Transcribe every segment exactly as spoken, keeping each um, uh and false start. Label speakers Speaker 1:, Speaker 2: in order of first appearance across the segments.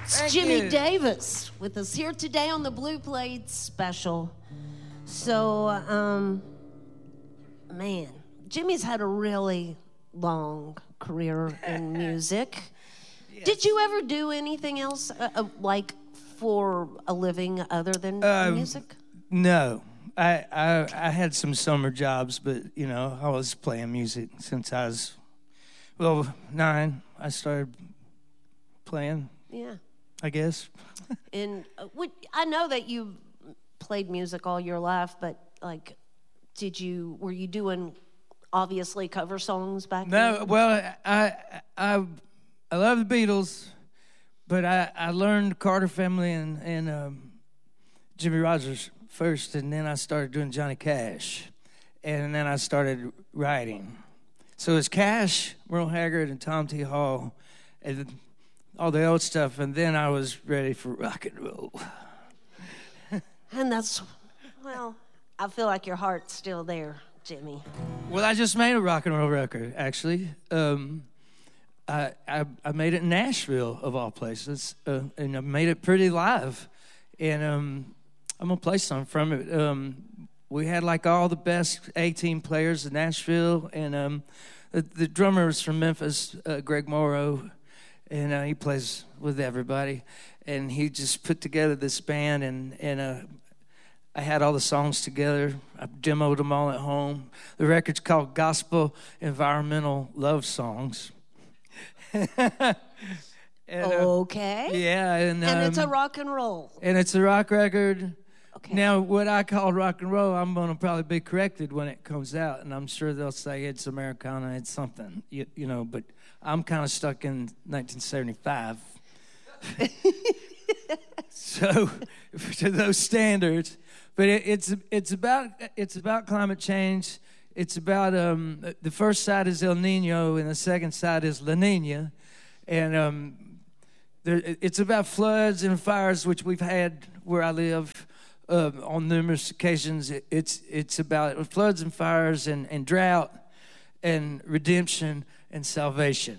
Speaker 1: It's
Speaker 2: Thank
Speaker 1: Jimmy
Speaker 2: you.
Speaker 1: Davis with us here today on the Blue Plate Special. So, um, man, Jimmy's had a really long career in music.
Speaker 2: Yes.
Speaker 1: Did you ever do anything else, uh, uh, like, for a living other than
Speaker 2: Um,
Speaker 1: music?
Speaker 2: No. I, I I had some summer jobs, but, you know, I was playing music since I was, well, nine. I started playing,
Speaker 1: Yeah.
Speaker 2: I guess.
Speaker 1: And uh, what, I know that you played music all your life, but, like, did you, were you doing, obviously, cover songs back
Speaker 2: No,
Speaker 1: then?
Speaker 2: well, I I I love the Beatles, but I, I learned Carter Family and, and um, Jimmy Rogers first, and then I started doing Johnny Cash, and then I started writing. So it's Cash, Merle Haggard, and Tom T. Hall, and all the old stuff, and then I was ready for rock and roll.
Speaker 1: And that's, well, I feel like your heart's still there, Jimmy.
Speaker 2: Well, I just made a rock and roll record, actually. Um, I, I I made it in Nashville, of all places, uh, and I made it pretty live. And um, I'm going to play some from it. Um, we had, like, all the best A-team players in Nashville, and um, the, the drummer was from Memphis, uh, Greg Morrow, and uh, he plays with everybody. And he just put together this band, and, and uh, I had all the songs together. I demoed them all at home. The record's called Gospel Environmental Love Songs. and, uh,
Speaker 1: Okay.
Speaker 2: yeah, and, um,
Speaker 1: And it's a rock and roll.
Speaker 2: and it's a rock record.
Speaker 1: Okay.
Speaker 2: Now, what I call rock and roll, I'm going to probably be corrected when it comes out, and I'm sure they'll say it's Americana, it's something, you, you know, but I'm kind of stuck in nineteen seventy-five. So, to those standards, but it, it's it's about it's about climate change. It's about um, the first side is El Nino, and the second side is La Nina, and um, there, it's about floods and fires, which we've had where I live uh, on numerous occasions. It, it's it's about floods and fires and, and drought and redemption and salvation.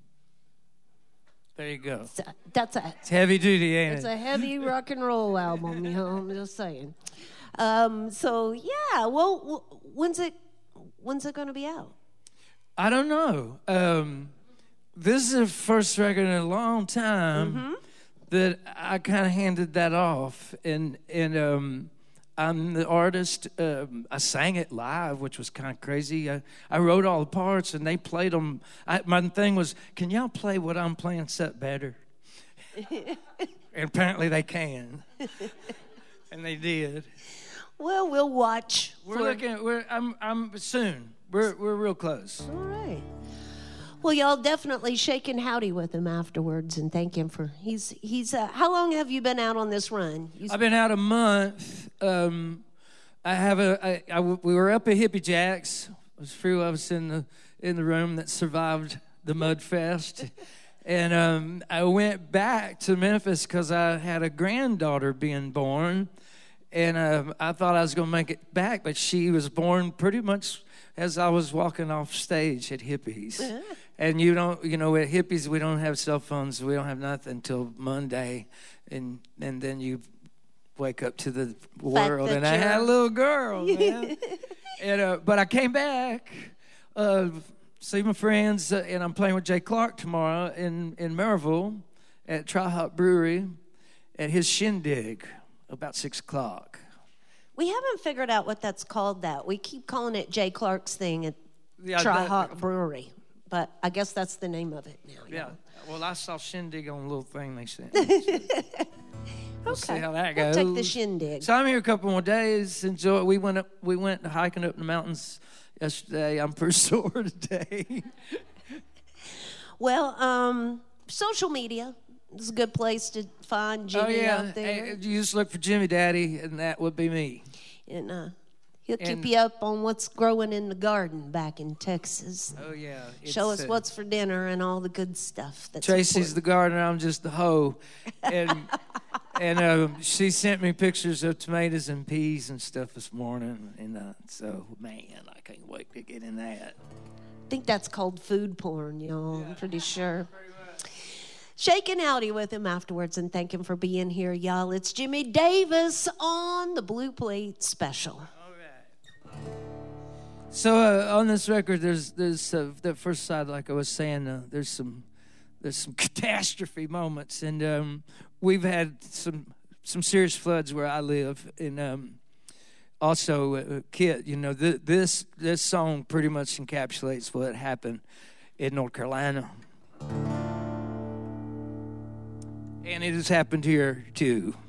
Speaker 2: There you go.
Speaker 1: It's a- That's a,
Speaker 2: It's heavy duty, ain't
Speaker 1: it's
Speaker 2: it?
Speaker 1: a heavy rock and roll album, you know, I'm just saying. Um, so, yeah, well, w- when's it, when's it going to be out?
Speaker 2: I don't know. Um, this is the first record in a long time
Speaker 1: Mm-hmm.
Speaker 2: that I kind of handed that off, and and um, I'm the artist. Um, I sang it live, which was kind of crazy. I, I wrote all the parts, and they played them. I, my thing was, can y'all play what I'm playing set better? And apparently they can, and they did.
Speaker 1: Well, we'll watch.
Speaker 2: We're
Speaker 1: for-
Speaker 2: looking. We're. I'm. I'm soon. We're. We're real close.
Speaker 1: All right. Well, y'all definitely shake and howdy with him afterwards and thank him for, he's, he's, uh, how long have you been out on this run? You,
Speaker 2: I've been out a month. Um, I have a. I, I, we were up at Hippie Jack's. It was few of us in the in the room that survived the Mud Fest, and um, I went back to Memphis because I had a granddaughter being born, and um, I thought I was going to make it back, but she was born pretty much as I was walking off stage at Hippies. And you don't, you know, at Hippies we don't have cell phones. We don't have nothing until Monday, and and then you wake up to the world.
Speaker 1: that
Speaker 2: And I had a
Speaker 1: you're-
Speaker 2: little girl, man. and uh, but I came back, uh, see my friends, uh, and I'm playing with Jay Clark tomorrow in in Maryville at Tri-Hop Brewery at his shindig about six o'clock.
Speaker 1: we haven't figured out what that's called that. We keep calling it Jay Clark's thing at
Speaker 2: Yeah,
Speaker 1: Tri-Hawk
Speaker 2: that-
Speaker 1: Brewery, but I guess that's the name of it now.
Speaker 2: Yeah. Well, I saw shindig on a little thing they sent. We'll
Speaker 1: Okay.
Speaker 2: see how that
Speaker 1: We'll
Speaker 2: goes.
Speaker 1: take the shindig.
Speaker 2: So I'm here a couple more days. Enjoy. We went up. We went hiking up the mountains yesterday. I'm pretty sore today.
Speaker 1: Well, um, social media is a good place to find Jimmy
Speaker 2: oh yeah.
Speaker 1: out there.
Speaker 2: Hey, you just look for Jimmy Daddy, and that would be me.
Speaker 1: And uh, he'll keep
Speaker 2: and-
Speaker 1: you up on what's growing in the garden back in Texas.
Speaker 2: Oh yeah.
Speaker 1: Show us
Speaker 2: It's, uh,
Speaker 1: what's for dinner and all the good stuff. That's
Speaker 2: Tracy's the
Speaker 1: important.
Speaker 2: gardener. I'm just the hoe. And and um, she sent me pictures of tomatoes and peas and stuff this morning. And uh, so man, I can't wait to get in that.
Speaker 1: I think that's called food porn, y'all. I'm pretty sure. shake an outie with him afterwards and thank him for being here, y'all. It's Jimmy Davis on the Blue Plate Special.
Speaker 2: All right. So uh, on this record, there's there's uh, that first side, like I was saying, uh, there's some there's some catastrophe moments, and um, we've had some some serious floods where I live, and um, also uh, Kit, you know, th- this this song pretty much encapsulates what happened in North Carolina. And it has happened here, too.